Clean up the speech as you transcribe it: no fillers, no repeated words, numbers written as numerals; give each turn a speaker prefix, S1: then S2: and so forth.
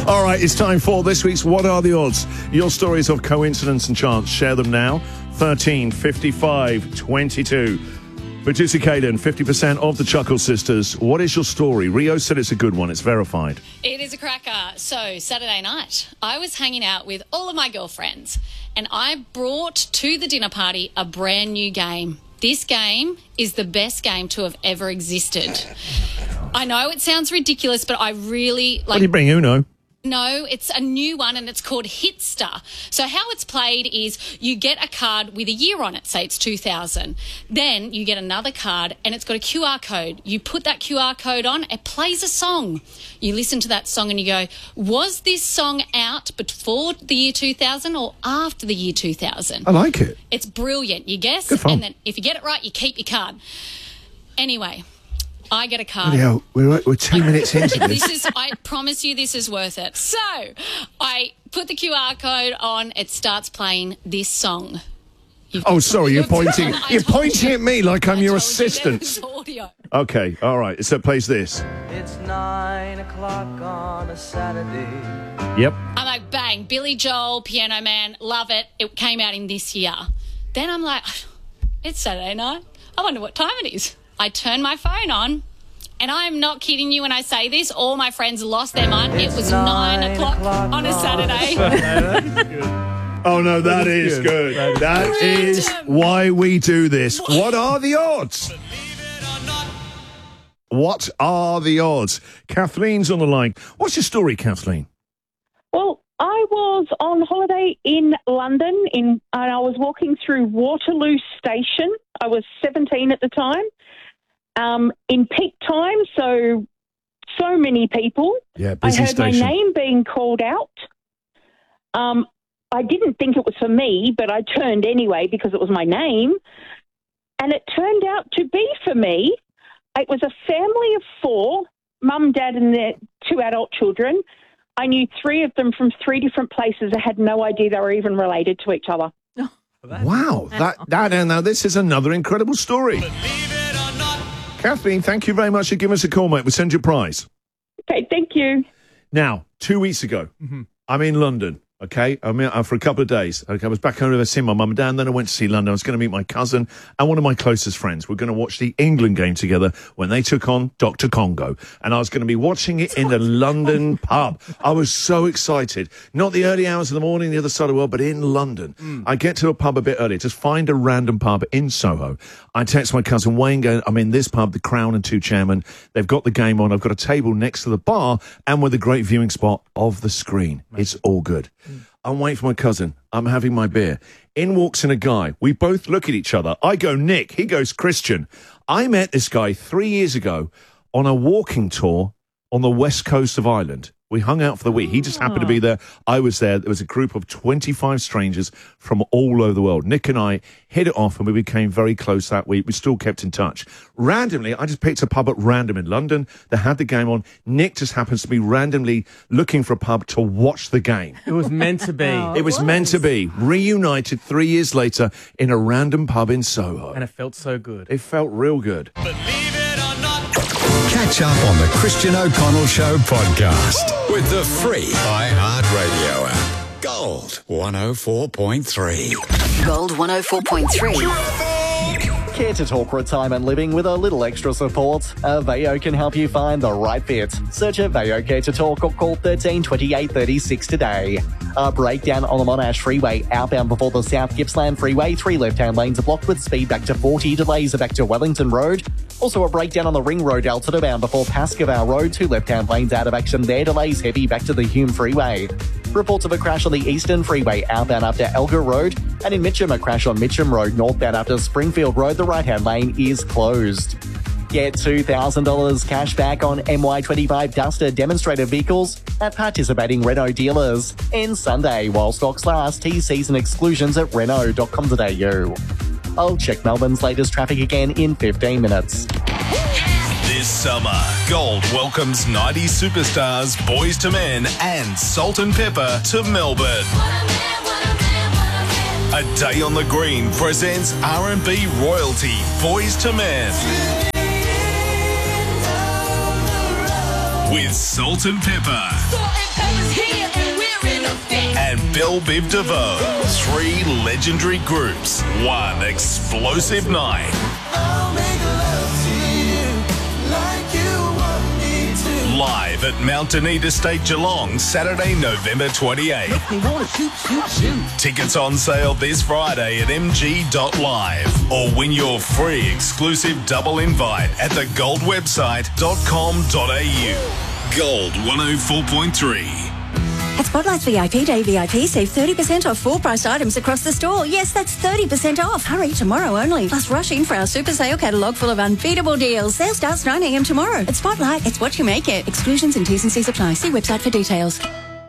S1: All right, it's time for this week's What Are the Odds? Your stories of coincidence and chance. Share them now. 13 55 22. Producer Caden, 50% of the Chuckle Sisters. What is your story? Rio said it's a good one. It's verified.
S2: It is a cracker. So, Saturday night, I was hanging out with all of my girlfriends and I brought to the dinner party a brand new game. This game is the best game to have ever existed. I know it sounds ridiculous, but I really like...
S1: What do you bring, Uno?
S2: No, it's a new one and it's called Hitster. So how it's played is you get a card with a year on it, say it's 2000. Then you get another card and it's got a QR code. You put that QR code on, it plays a song. You listen to that song and you go, was this song out before the year 2000 or after the year 2000?
S1: I like it.
S2: It's brilliant. You guess,
S1: Good fun.
S2: and then if you get it right, you keep your card. Anyway, I get a card.
S1: Yeah, we're 2 minutes into this.
S2: I promise you this is worth it. So I put the QR code on. It starts playing this song.
S1: Oh, sorry, you're pointing. You're pointing at me like I'm your assistant.
S2: There was audio.
S1: Okay, all right. So it plays this.
S3: It's 9 o'clock on a Saturday.
S1: Yep.
S2: I'm like, bang, Billy Joel, Piano Man, love it. It came out in this year. Then I'm like, it's Saturday night. I wonder what time it is. I turn my phone on, and I'm not kidding you when I say this. All my friends lost their mind. It was 9 o'clock on a Saturday.
S1: Oh, no, that is good. That is why we do this. What are the odds? What are the odds? Kathleen's on the line. What's your story, Kathleen?
S4: Well, I was on holiday in London, and I was walking through Waterloo Station. I was 17 at the time. In peak time, so many people.
S1: Yeah,
S4: I
S1: busy
S4: heard
S1: station.
S4: my name being called out. I didn't think it was for me, but I turned anyway because it was my name. And it turned out to be for me. It was a family of 4, mum, dad, and their 2 adult children. I knew 3 of them from 3 different places. I had no idea they were even related to each other.
S1: Wow, now this is another incredible story. Kathleen, thank you very much for giving us a call, mate. We'll send you a prize.
S4: Okay, thank you.
S1: Now, 2 weeks ago, I'm in London, okay? I'm out for a couple of days. Okay, I was back home to see my mum and dad, and then I went to see London. I was going to meet my cousin and one of my closest friends. We're going to watch the England game together when they took on Dr. Congo. And I was going to be watching it in the London pub. I was so excited. Not the early hours of the morning, the other side of the world, but in London. I get to a pub a bit early, just find a random pub in Soho. I text my cousin Wayne, going, I'm in this pub, the Crown and 2 Chairmen. They've got the game on. I've got a table next to the bar and with a great viewing spot of the screen. It's all good. I'm waiting for my cousin. I'm having my beer. In walks in a guy. We both look at each other. I go, Nick. He goes, Christian. I met this guy 3 years ago on a walking tour on the west coast of Ireland. We hung out for the week. He just happened to be there. I was there. There was a group of 25 strangers from all over the world. Nick and I hit it off and we became very close that week. We still kept in touch. Randomly, I just picked a pub at random in London that had the game on. Nick just happens to be randomly looking for a pub to watch the game.
S5: It was meant to be.
S1: It was meant to be. Reunited 3 years later in a random pub in Soho.
S5: And it felt so good.
S1: It felt real good.
S6: Catch up on the Christian O'Connell Show podcast with the free iHeartRadio app. Gold 104.3.
S7: Gold 104.3.
S8: Care to talk retirement living with a little extra support? Aveo can help you find the right fit. Search Aveo Care to Talk or call 13 28 36 today. A breakdown on the Monash Freeway outbound before the South Gippsland Freeway. 3 left-hand lanes are blocked with speed back to 40. Delays are back to Wellington Road. Also a breakdown on the Ring Road Altona bound before Pascoe Road. 2 left-hand lanes out of action there. Delays heavy back to the Hume Freeway. Reports of a crash on the Eastern Freeway outbound after Elgar Road. And in Mitcham, a crash on Mitcham Road northbound after Springfield Road. The right-hand lane is closed. Get $2,000 cash back on MY25 Duster demonstrator vehicles at participating Renault dealers. End Sunday while stocks last. TCs and exclusions at Renault.com.au. I'll check Melbourne's latest traffic again in 15 minutes.
S9: This summer, Gold welcomes 90s superstars Boys to Men and Salt and Pepper to Melbourne. A Day on the Green presents R&B royalty Boys to Men. with Salt and Pepper.
S10: Here and we're in effect.
S9: And Bill Biv DeVoe. 3 legendary groups, 1 explosive night.
S10: I'll make love to you like you want me to.
S9: Live at Mount Denise Estate, Geelong, Saturday, November 28th.
S10: Make me want to shoot.
S9: Tickets on sale this Friday at mg.live or win your free exclusive double invite at thegoldwebsite.com.au. Gold 104.3.
S11: At Spotlight's VIP Day VIP, save 30% off full price items across the store. Yes, that's 30% off. Hurry, tomorrow only. Plus, rush in for our super sale catalogue full of unbeatable deals. Sale starts 9 a.m. tomorrow. At Spotlight, it's what you make it. Exclusions and T's and C's apply. See website for details.